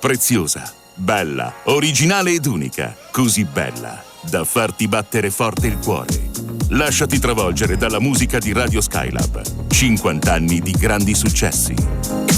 Preziosa, bella, originale ed unica. Così bella da farti battere forte il cuore. Lasciati travolgere dalla musica di Radio Skylab. 50 anni di grandi successi.